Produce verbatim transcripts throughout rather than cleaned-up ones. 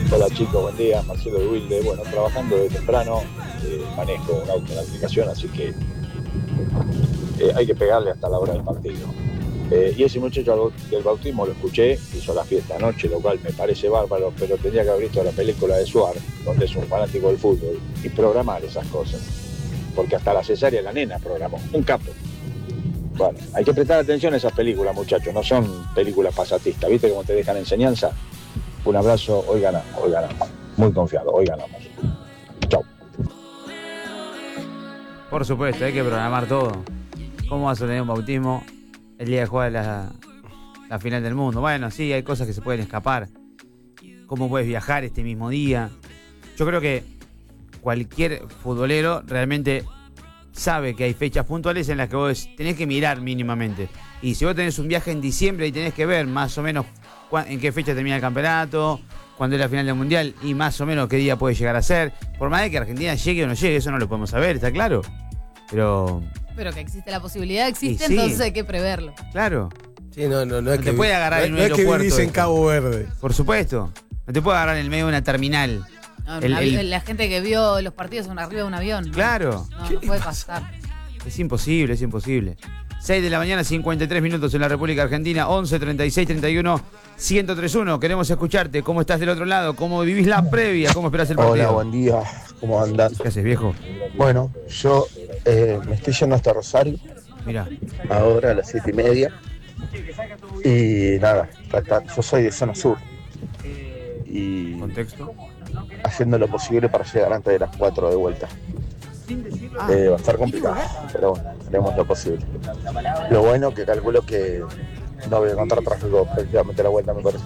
Hola chicos, buen día, Marcelo de Wilde. Bueno, trabajando de temprano, eh, manejo un auto en la aplicación, así que eh, hay que pegarle hasta la hora del partido. Eh, y ese muchacho del bautismo lo escuché, hizo la fiesta anoche, lo cual me parece bárbaro, pero tendría que haber visto la película de Suárez, donde es un fanático del fútbol, y programar esas cosas. Porque hasta la cesárea la nena programó, un capo. Bueno, hay que prestar atención a esas películas, muchachos, no son películas pasatistas, ¿viste cómo te dejan enseñanza? Un abrazo, hoy ganamos, hoy ganamos. Muy confiado, hoy ganamos. Chau. Por supuesto, hay que programar todo. ¿Cómo vas a tener un bautismo el día de jugar la, la final del mundo? Bueno, sí, hay cosas que se pueden escapar. ¿Cómo puedes viajar este mismo día? Yo creo que cualquier futbolero realmente sabe que hay fechas puntuales en las que vos tenés que mirar mínimamente. Y si vos tenés un viaje en diciembre y tenés que ver más o menos en qué fecha termina el campeonato, cuándo es la final del mundial y más o menos qué día puede llegar a ser. Por más de que Argentina llegue o no llegue, eso no lo podemos saber, ¿está claro? Pero... Pero que existe la posibilidad, existe, sí, entonces hay que preverlo. Claro. Sí, no, no, no es no que te puede agarrar no, en un no es que aeropuerto. vivís en esto. Cabo Verde. Por supuesto. No te puede agarrar en el medio de una terminal. No, El- la, el- la gente que vio los partidos en arriba de un avión. ¿no? Claro. No, no puede pasar. Es imposible, es imposible. seis de la mañana, cincuenta y tres minutos en la República Argentina, once, treinta y seis, treinta y uno, ciento tres uno. Queremos escucharte. ¿Cómo estás del otro lado? ¿Cómo vivís la previa? ¿Cómo esperás el partido? Hola, buen día. ¿Cómo andas? ¿Qué haces, viejo? Bueno, yo eh, me estoy yendo hasta Rosario, Mirá. ahora a las siete y media. Y nada, ta- ta- yo soy de zona sur. Y ¿Contexto? haciendo lo posible para llegar antes de las cuatro de vuelta. Ah. Eh, va a estar complicado, pero bueno, haremos lo posible. Lo bueno que calculo que no voy a encontrar tráfico prácticamente a la vuelta, me parece.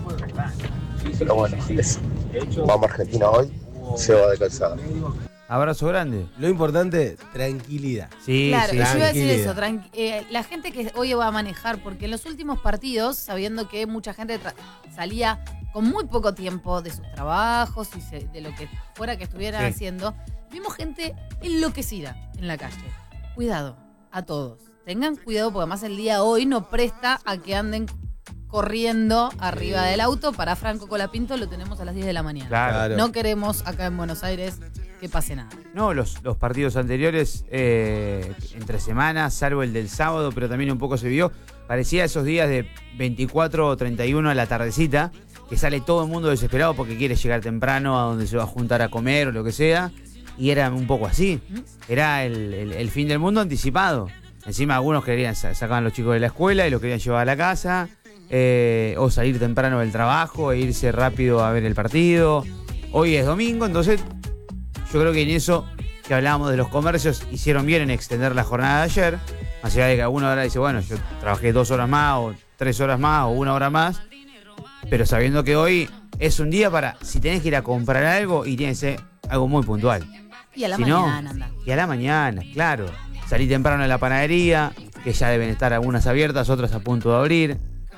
Pero bueno, eso. Vamos a Argentina hoy, se va de calzada. Abrazo grande. Lo importante, tranquilidad. Sí, Claro, sí. yo iba a decir Tranquilidad. eso, tranqui- eh, la gente que hoy va a manejar, porque en los últimos partidos, sabiendo que mucha gente tra- salía con muy poco tiempo de sus trabajos y se- de lo que fuera que estuvieran Sí. haciendo, vimos gente enloquecida en la calle. Cuidado, a todos. Tengan cuidado porque además el día hoy no presta a que anden corriendo arriba del auto. Para Franco Colapinto lo tenemos a las diez de la mañana. Claro. Claro. No queremos acá en Buenos Aires que pase nada. No, los, los partidos anteriores, eh, entre semanas, salvo el del sábado, pero también un poco se vio, parecía esos días de veinticuatro o treinta y uno a la tardecita, que sale todo el mundo desesperado porque quiere llegar temprano a donde se va a juntar a comer o lo que sea, y era un poco así. Era el, el- el fin del mundo anticipado. Encima algunos querían, sa- sacaban a los chicos de la escuela y los querían llevar a la casa, eh, o salir temprano del trabajo e irse rápido a ver el partido. Hoy es domingo, entonces yo creo que en eso que hablábamos de los comercios hicieron bien en extender la jornada de ayer. Más allá de que alguno ahora dice, bueno, yo trabajé dos horas más o tres horas más o una hora más, pero sabiendo que hoy es un día para, si tenés que ir a comprar algo y tiene que ser algo muy puntual. Y a la Si no, mañana anda. Y a la mañana, claro. Salí temprano a la panadería, que ya deben estar algunas abiertas, otras a punto de abrir.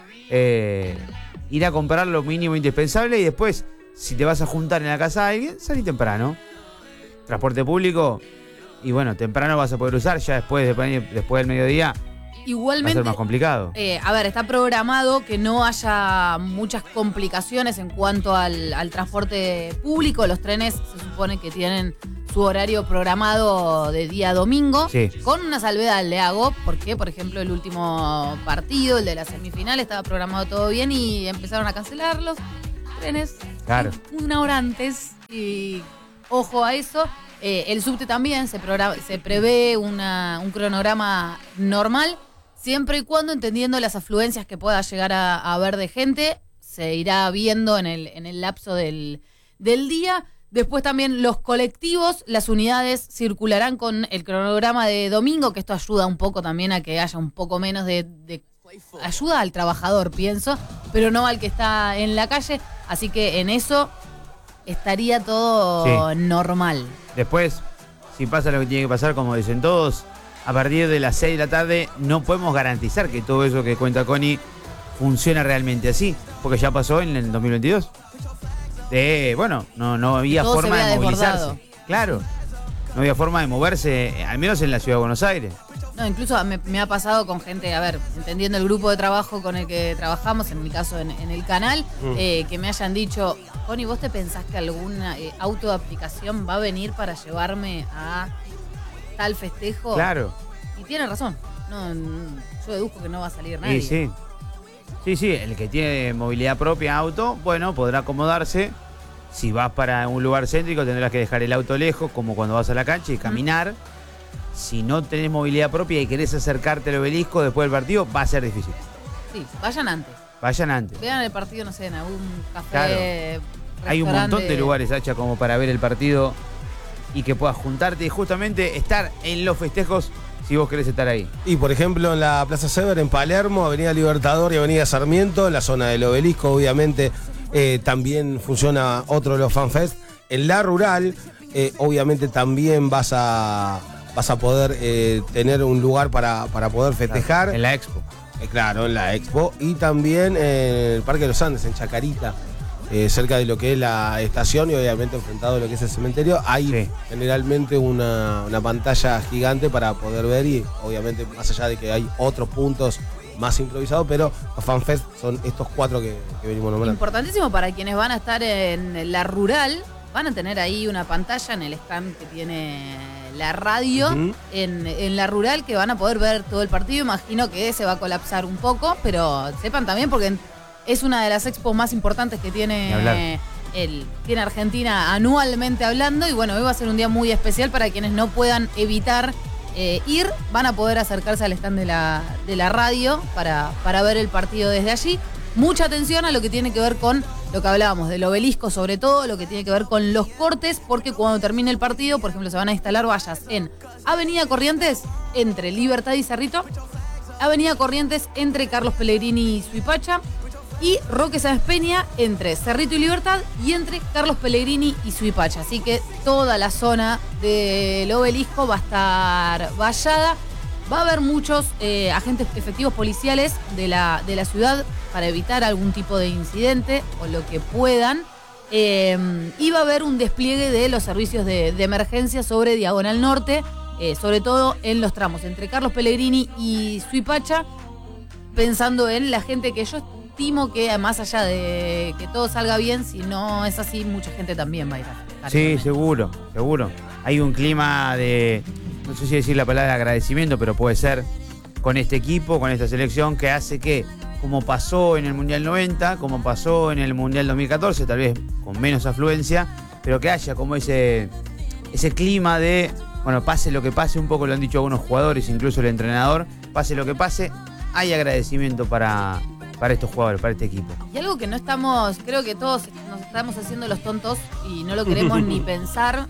Eh, ir a comprar lo mínimo indispensable y después, si te vas a juntar en la casa de alguien, salí temprano. Transporte público, y bueno, temprano vas a poder usar, ya después, de, después del mediodía va a Igualmente, ser más complicado. eh, a ver, está programado que no haya muchas complicaciones en cuanto al, al transporte público. Los trenes se supone que tienen su horario programado de día domingo. Sí. Con una salvedad le hago, porque, por ejemplo, el último partido, el de la semifinal, estaba programado todo bien y empezaron a cancelar los trenes Claro. una hora antes. Y ojo a eso. Eh, el subte también se, programa- se prevé una- un cronograma normal, siempre y cuando, entendiendo las afluencias que pueda llegar a, a haber de gente, se irá viendo en el, en el lapso del, del día. Después también los colectivos, las unidades circularán con el cronograma de domingo, que esto ayuda un poco también a que haya un poco menos de, de ayuda al trabajador, pienso, pero no al que está en la calle. Así que en eso estaría todo Sí. normal. Después, si pasa lo que tiene que pasar, como dicen todos, a partir de las seis de la tarde no podemos garantizar que todo eso que cuenta Connie funciona realmente así, porque ya pasó en el dos mil veintidós. De, bueno, no, no había Todo se forma vea de movilizarse. desbordado. Claro, no había forma de moverse, eh, al menos en la ciudad de Buenos Aires. No, incluso me, me ha pasado con gente, a ver, entendiendo el grupo de trabajo con el que trabajamos, en mi caso en, en el canal, mm. eh, que me hayan dicho, Connie, ¿vos te pensás que alguna eh, auto de aplicación va a venir para llevarme a tal festejo? Claro. Y tiene razón. No, no, yo deduzco que no va a salir nadie. Sí, sí. Sí, sí, el que tiene movilidad propia, auto, bueno, podrá acomodarse. Si vas para un lugar céntrico tendrás que dejar el auto lejos, como cuando vas a la cancha, y caminar. Mm. Si no tenés movilidad propia y querés acercarte al obelisco después del partido, va a ser difícil. Sí, vayan antes. Vayan antes. Vean el partido, no sé, en algún café. Claro. Hay un montón de lugares, Hacha, como para ver el partido y que puedas juntarte y justamente estar en los festejos si vos querés estar ahí. Y por ejemplo en la Plaza Sever en Palermo, Avenida Libertador y Avenida Sarmiento, en la zona del obelisco obviamente eh, también funciona otro de los FanFest. En la rural eh, obviamente también vas a, vas a poder eh, tener un lugar para, para poder festejar. En la Expo. Eh, claro, en la Expo. Y también en el Parque de los Andes, en Chacarita. Eh, cerca de lo que es la estación y obviamente enfrentado a lo que es el cementerio, hay sí. generalmente una, una pantalla gigante para poder ver y obviamente más allá de que hay otros puntos más improvisados, pero los FanFest son estos cuatro que, que venimos nombrando. Importantísimo para quienes van a estar en la rural, van a tener ahí una pantalla en el stand que tiene la radio uh-huh. en, en la rural que van a poder ver todo el partido. Imagino que se va a colapsar un poco, pero sepan también porque... En, es una de las expos más importantes que tiene, el, tiene Argentina anualmente hablando. Y bueno, hoy va a ser un día muy especial para quienes no puedan evitar eh, ir. Van a poder acercarse al stand de la, de la radio para, para ver el partido desde allí. Mucha atención a lo que tiene que ver con lo que hablábamos, del obelisco sobre todo, lo que tiene que ver con los cortes, porque cuando termine el partido, por ejemplo, se van a instalar vallas en Avenida Corrientes, entre Libertad y Cerrito, Avenida Corrientes, entre Carlos Pellegrini y Suipacha, y Roque Sáenz Peña entre Cerrito y Libertad y entre Carlos Pellegrini y Suipacha. Así que toda la zona del obelisco va a estar vallada. Va a haber muchos eh, agentes efectivos policiales de la, de la ciudad para evitar algún tipo de incidente o lo que puedan. Eh, y va a haber un despliegue de los servicios de, de emergencia sobre Diagonal Norte, eh, sobre todo en los tramos entre Carlos Pellegrini y Suipacha, pensando en la gente que yo estimo que más allá de que todo salga bien, si no es así, mucha gente también va a ir a Sí, seguro, seguro. Hay un clima de, no sé si decir la palabra agradecimiento, pero puede ser, con este equipo, con esta selección, que hace que, como pasó en el Mundial noventa, como pasó en el Mundial dos mil catorce, tal vez con menos afluencia, pero que haya como ese, ese clima de, bueno, pase lo que pase, un poco lo han dicho algunos jugadores, incluso el entrenador, pase lo que pase, hay agradecimiento para... para estos jugadores, para este equipo. Y algo que no estamos, creo que todos nos estamos haciendo los tontos y no lo queremos ni pensar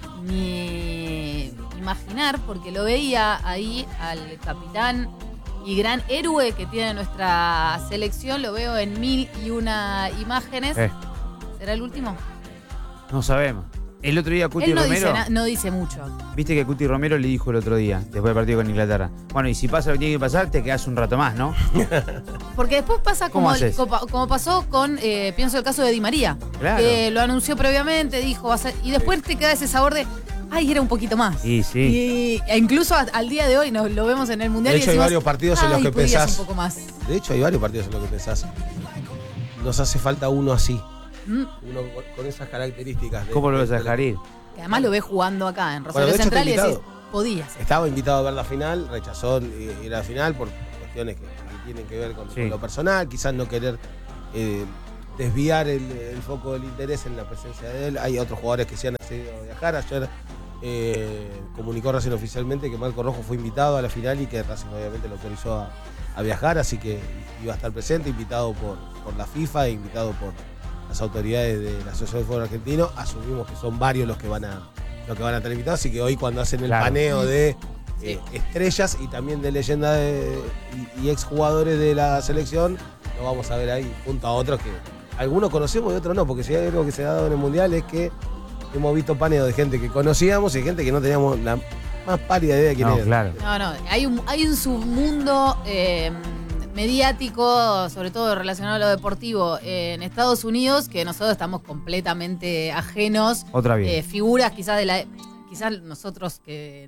ni imaginar, porque lo veía ahí al capitán y gran héroe que tiene nuestra selección, lo veo en mil y una imágenes. Eh. ¿Será el último? No sabemos. El otro día Cuti Él no Romero... Dice no dice mucho. Viste que Cuti Romero le dijo el otro día, después del partido con Inglaterra, bueno, y si pasa lo que tiene que pasar, te quedás un rato más, ¿no? Porque después pasa como, el, como, como pasó con, eh, pienso el caso de Di María, claro. que lo anunció previamente, dijo, va a ser, y después te queda ese sabor de, ay, era un poquito más. Sí, sí. Y, e incluso a, al día de hoy nos lo vemos en el Mundial. De hecho, y decimos, hay varios partidos en los que pensás. Un poco más. De hecho, hay varios partidos en los que pensás. Nos hace falta uno así. ¿Mm? Uno con esas características. De, ¿Cómo lo vas a de, dejar ir? Que además lo ves jugando acá en Rosario bueno, Central y decís, podías. Estaba invitado a ver la final, rechazó ir a la final por cuestiones que, que tienen que ver con, sí. con lo personal, quizás no querer eh, desviar el, el foco del interés en la presencia de él. Hay otros jugadores que se han accedido a viajar. Ayer eh, comunicó Racing oficialmente que Marco Rojo fue invitado a la final y que Racing obviamente lo autorizó a, a viajar, así que iba a estar presente, invitado por, por la FIFA e invitado por las autoridades de la Asociación de Fútbol Argentino. Asumimos que son varios los que van a los que van a estar invitados, así que hoy cuando hacen el claro. paneo de eh, sí. estrellas y también de leyendas de, y, y exjugadores de la selección, lo vamos a ver ahí junto a otros que algunos conocemos y otros no, porque si hay algo que se ha dado en el Mundial es que hemos visto paneo de gente que conocíamos y gente que no teníamos la más pálida idea de quién no, era. Claro. No, no, hay un, hay un submundo eh, mediático, sobre todo relacionado a lo deportivo, eh, en Estados Unidos, que nosotros estamos completamente ajenos. Otra vez. Eh, figuras quizás de la... Quizás nosotros que... No,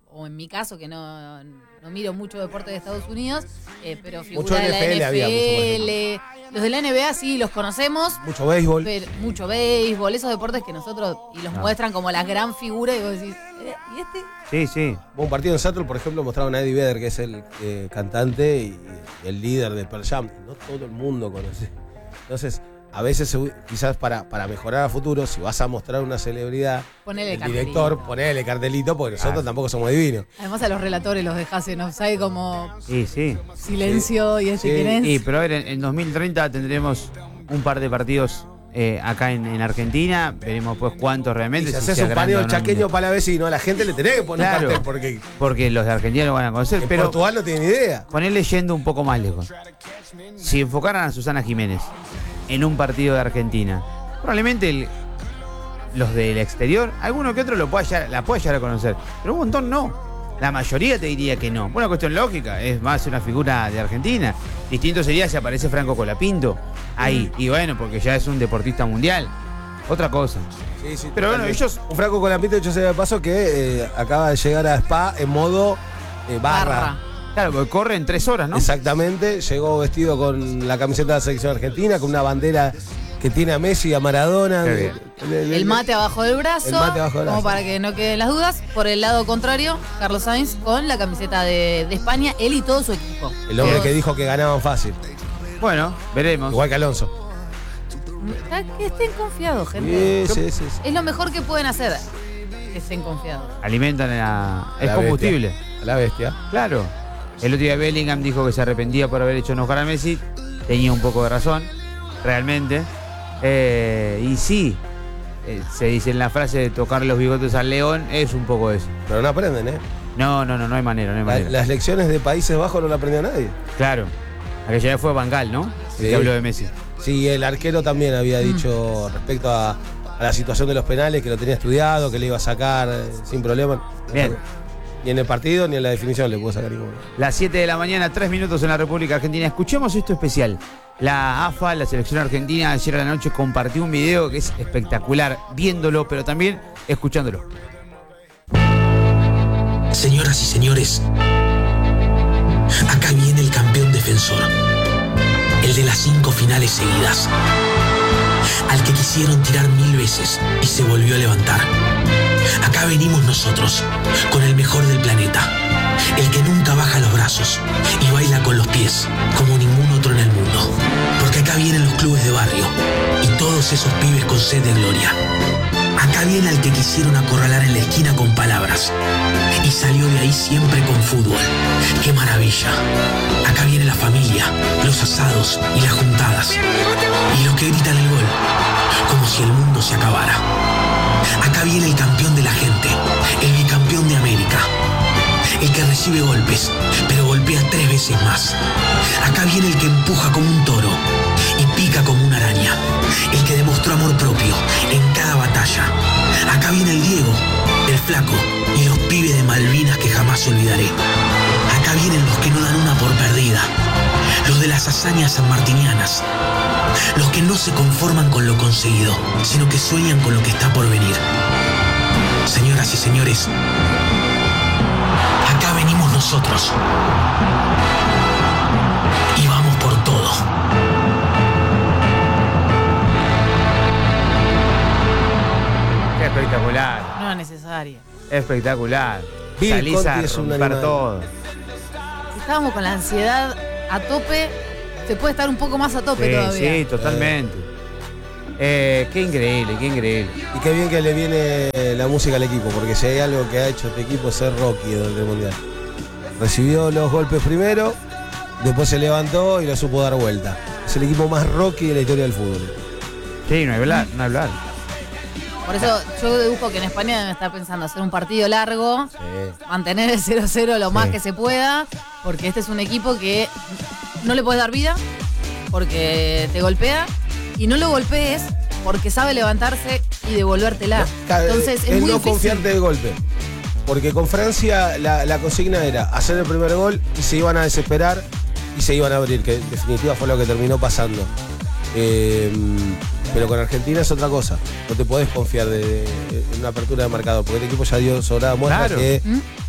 o en mi caso, que no, no miro mucho deporte de Estados Unidos, eh, pero figura Mucho de la N F L había, mucho, por N F L, los de la N B A sí los conocemos, Mucho béisbol. pero mucho béisbol, esos deportes que nosotros, y los No. muestran como la gran figura, y vos decís, eh, ¿y este? Sí, sí. Hubo un partido en Seattle, por ejemplo, mostraron a Eddie Vedder, que es el eh, cantante y, y el líder de Pearl Jam. No todo el mundo conoce. Entonces, a veces, se- quizás para, para mejorar a futuro, si vas a mostrar una celebridad, Ponele el cartelito. director, ponele cartelito, porque nosotros Claro. tampoco somos divinos. Además a los relatores los dejás en offside como Sí, sí. silencio y este Sí. quién es. Y, pero a ver, en, en dos mil treinta tendremos un par de partidos eh, acá en, en Argentina. Veremos pues cuántos Y realmente. si si haces se un agranda paneo o no el chaqueño mundial. para la vecino, a la gente le tenés que poner Claro. cartel, porque Porque los de Argentina lo van a conocer. en Pero Portugal no tienen idea. ponerle yendo un poco más lejos. Si enfocaran a Susana Jiménez en un partido de Argentina, probablemente el- los del exterior, alguno que otro lo pueda llegar- la puede llegar a conocer, pero un montón no. La mayoría te diría que no. Una cuestión lógica, es más una figura de Argentina. Distinto sería si aparece Franco Colapinto ahí. Y bueno, porque ya es un deportista mundial. Otra cosa. Sí, sí, Pero bueno, totalmente. ellos- Un Franco Colapinto, hecho sea de paso, que eh, acaba de llegar a Spa en modo eh, barra. Barra. Claro, porque corre en tres horas, ¿no? Exactamente, llegó vestido con la camiseta de la selección argentina, con una bandera que tiene a Messi y a Maradona. Qué bien. Le- le- El mate abajo del brazo, El mate abajo del como brazo. para que no queden las dudas. Por el lado contrario, Carlos Sainz con la camiseta de, de España, él y todo su equipo. El hombre Todos- que dijo que ganaban fácil, Bueno, veremos. igual que Alonso. Ah, que estén confiados, gente. Sí, sí, sí, sí. Es lo mejor que pueden hacer, que estén confiados. Alimentan a... A Es la combustible. bestia. A la bestia. Claro. El otro día Bellingham dijo que se arrepentía por haber hecho enojar a Messi. Tenía un poco de razón, realmente. Eh, y sí, eh, se dice en la frase de tocar los bigotes al león, es un poco eso. Pero no aprenden, ¿eh? No, no, no, no hay manera, no hay La- manera. las lecciones de Países Bajos no la aprendió nadie. Claro. Aquella vez fue Van Gaal, ¿no? El Sí. que habló de Messi. Sí, el arquero también había dicho respecto a, a la situación de los penales, que lo tenía estudiado, que le iba a sacar eh, sin problema. Bien. Ni en el partido ni en la definición le pudo sacar ninguno. Las siete de la mañana, tres minutos en la República Argentina. Escuchemos esto especial. La A F A, la selección argentina, ayer a la noche compartió un video que es espectacular, viéndolo, pero también escuchándolo. Señoras y señores, acá viene el campeón defensor, el de las cinco finales seguidas, al que quisieron tirar mil veces y se volvió a levantar. Acá venimos nosotros, con el mejor del planeta, el que nunca baja los brazos y baila con los pies como ningún otro en el mundo. Porque acá vienen los clubes de barrio y todos esos pibes con sed de gloria. Acá viene al que quisieron acorralar en la esquina con palabras y salió de ahí siempre con fútbol. ¡Qué maravilla! Acá viene la familia, los asados y las juntadas y los que gritan el gol, como si el mundo se acabara. Acá viene el campeón de la gente, el bicampeón de América, el que recibe golpes, pero golpea tres veces más. Acá viene el que empuja como un toro y pica como una araña, el que demostró amor propio en cada batalla. Acá viene el Diego, el Flaco y los pibes de Malvinas que jamás olvidaré. Acá vienen los que no dan una por perdida, los de las hazañas sanmartinianas, los que no se conforman con lo conseguido, sino que sueñan con lo que está por venir. Señoras y señores, acá venimos nosotros. Y vamos por todo. Qué espectacular, No es necesaria. espectacular. Bill Salís Conti a es un romper animal. todo. Si estábamos con la ansiedad a tope, se puede estar un poco más a tope Sí, todavía. sí, totalmente. Eh, qué increíble, qué increíble. Y qué bien que le viene la música al equipo, porque si hay algo que ha hecho este equipo es ser Rocky durante el Mundial. Recibió los golpes primero, después se levantó y lo supo dar vuelta. Es el equipo más Rocky de la historia del fútbol. Sí, no hay hablar, no hay hablar. Por eso yo dedujo que en España deben estar pensando hacer un partido largo, mantener el cero cero lo más Sí. que se pueda, porque este es un equipo que no le puedes dar vida, porque te golpea, y no lo golpees porque sabe levantarse y devolvértela. Entonces es, es muy no difícil. confiarte de golpe. Porque con Francia la, la consigna era hacer el primer gol y se iban a desesperar y se iban a abrir, que en definitiva fue lo que terminó pasando. Eh, pero con Argentina es otra cosa. No te podés confiar de, de- en una apertura de marcador, porque el equipo ya dio sobrada muestra Claro. que ¿Mm?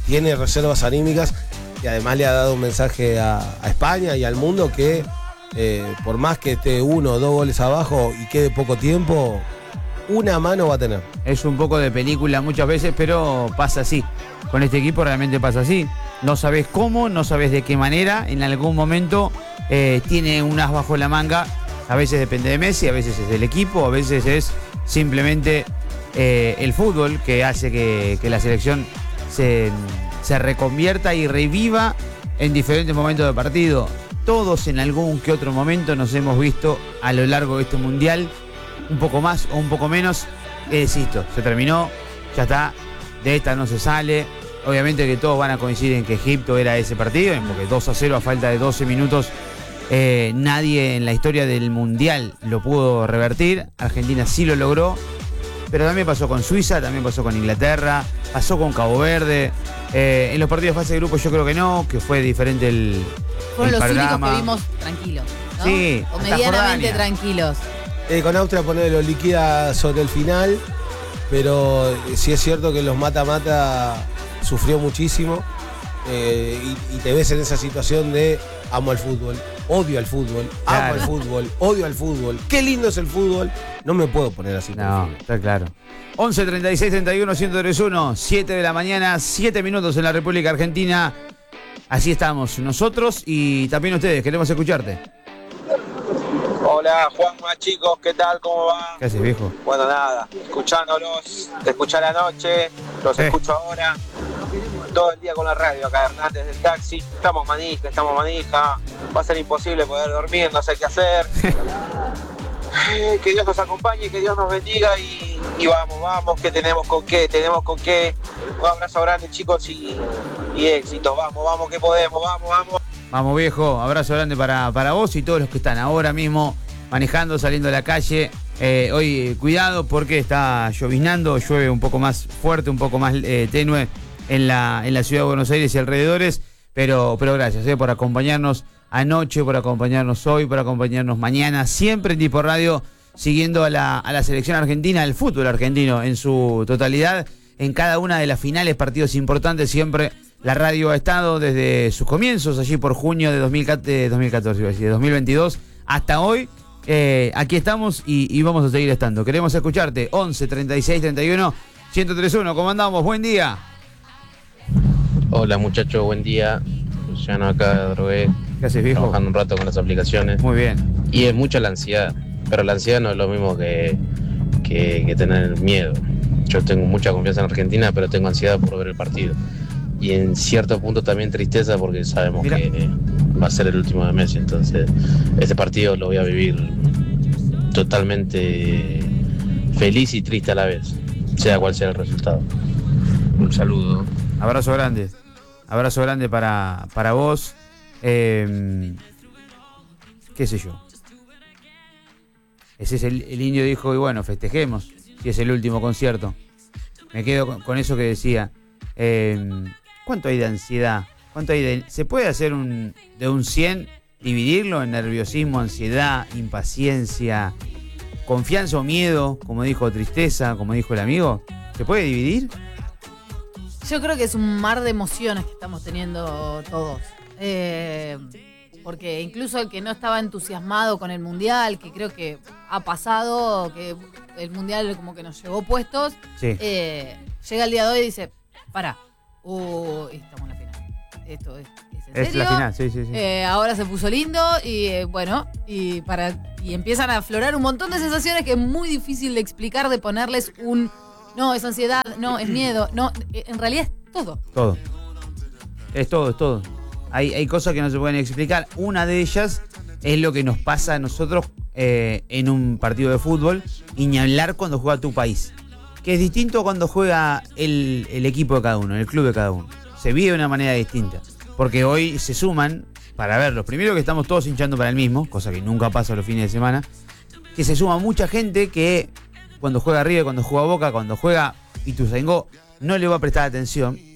tiene reservas anímicas y además le ha dado un mensaje a, a España y al mundo que eh, por más que esté uno o dos goles abajo y quede poco tiempo, una mano va a tener. Es un poco de película muchas veces, pero pasa así. Con este equipo realmente pasa así. No sabes cómo, no sabes de qué manera. En algún momento eh, tiene un as bajo la manga. A veces depende de Messi, a veces es del equipo, a veces es simplemente eh, el fútbol que hace que, que la selección se, se reconvierta y reviva en diferentes momentos de partido. Todos en algún que otro momento nos hemos visto a lo largo de este mundial, un poco más o un poco menos. Insisto, se terminó, ya está, de esta no se sale. Obviamente que todos van a coincidir en que Egipto era ese partido, porque dos a cero a falta de doce minutos. Eh, nadie en la historia del Mundial lo pudo revertir. Argentina sí lo logró, pero también pasó con Suiza, también pasó con Inglaterra, pasó con Cabo Verde. Eh, en los partidos de fase de grupo yo creo que no, que fue diferente el, Fueron el los panorama. únicos que vimos tranquilos, ¿no? Sí, o hasta medianamente Jordania. tranquilos. Eh, con Austria poner lo liquida sobre el final, pero eh, sí es cierto que los mata-mata sufrió muchísimo eh, y, y te ves en esa situación de amo al fútbol, odio al fútbol, Claro. amo al fútbol, odio al fútbol, qué lindo es el fútbol, no me puedo poner así. con el No, fútbol. está claro. once treinta y seis treinta y uno ciento tres uno, siete de la mañana, siete minutos en la República Argentina. Así estamos nosotros y también ustedes, queremos escucharte. Hola Juanma, chicos, ¿qué tal? ¿Cómo va? ¿Qué haces, viejo? Bueno, nada, escuchándolos, te escuché a la noche, los Eh. escucho ahora, todo el día con la radio acá, Hernández del taxi, estamos manija, estamos manija, va a ser imposible poder dormir, no sé qué hacer. Eh, que Dios nos acompañe, que Dios nos bendiga y, y vamos, vamos, que tenemos con qué, tenemos con qué. Un abrazo grande, chicos, y, y éxito, vamos, vamos, que podemos, vamos, vamos. Vamos, viejo, abrazo grande para, para vos y todos los que están ahora mismo manejando, saliendo a la calle. Eh, hoy, eh, cuidado porque está lloviznando, llueve un poco más fuerte, un poco más eh, tenue en la, en la ciudad de Buenos Aires y alrededores. Pero, pero gracias eh, por acompañarnos anoche, por acompañarnos hoy, por acompañarnos mañana, siempre en Tipo Radio, siguiendo a la, a la selección argentina, al fútbol argentino en su totalidad, en cada una de las finales, partidos importantes, siempre la radio ha estado desde sus comienzos, allí por junio de dos mil catorce, iba a decir, de dos mil veintidós, hasta hoy. Eh, aquí estamos y, y vamos a seguir estando. Queremos escucharte, once treinta y seis treinta y uno ciento tres uno, ¿cómo andamos? Buen día. Hola muchachos, buen día. Luciano acá de Drogué, ¿Qué haces, viejo? trabajando un rato con las aplicaciones. Muy bien. Y es mucha la ansiedad, pero la ansiedad no es lo mismo que, que, que tener miedo. Yo tengo mucha confianza en Argentina, pero tengo ansiedad por ver el partido. Y en cierto punto también tristeza porque sabemos Mira. que eh, va a ser el último de Messi. Entonces, este partido lo voy a vivir totalmente feliz y triste a la vez, sea cual sea el resultado. Un saludo. Abrazo grande. Abrazo grande para, para vos. Eh, ¿Qué sé yo? Ese es el, el indio dijo, y bueno, festejemos, si es el último concierto. Me quedo con, con eso que decía. Eh, ¿Cuánto hay de ansiedad? ¿Cuánto hay de, ¿Se puede hacer un, de un cien, dividirlo en nerviosismo, ansiedad, impaciencia, confianza o miedo, como dijo, tristeza, como dijo el amigo? ¿Se puede dividir? Yo creo que es un mar de emociones que estamos teniendo todos. Eh, porque incluso el que no estaba entusiasmado con el Mundial, que creo que ha pasado, que el Mundial como que nos llevó puestos, Sí. eh, llega el día de hoy y dice, pará, uh, estamos en la final. Esto es, es en Es serio. la final, sí, sí, sí. Eh, ahora se puso lindo y eh, bueno, y para y empiezan a aflorar un montón de sensaciones que es muy difícil de explicar, de ponerles un no, es ansiedad, no, es miedo, no, en realidad es todo. Todo. Es todo, es todo. Hay, hay cosas que no se pueden explicar. Una de ellas es lo que nos pasa a nosotros eh, en un partido de fútbol y ni hablar cuando juega tu país. Que es distinto cuando juega el, el equipo de cada uno, el club de cada uno. Se vive de una manera distinta. Porque hoy se suman, para verlos, primero que estamos todos hinchando para el mismo, cosa que nunca pasa los fines de semana, que se suma mucha gente que cuando juega River, cuando juega Boca, cuando juega Ituzaingó, no le va a prestar atención.